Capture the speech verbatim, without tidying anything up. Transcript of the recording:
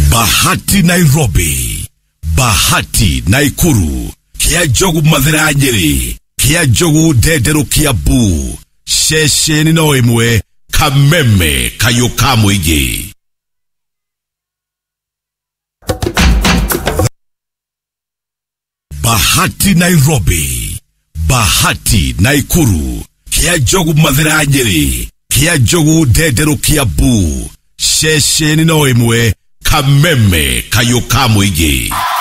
Bahati Nairobi, Bahati Naikuru, Kia Jogu Mathira Nyeri, Kia Jogu Dedero Kiambu, Shesheni no imwe Kameme Kayuka Muigi. Bahati Nairobi, Bahati Naikuru, Kia Jogu Mathira Nyeri, Kia Jogu Dedero Kiambu, Shesheni no imwe Kameme Kayuka Muigi.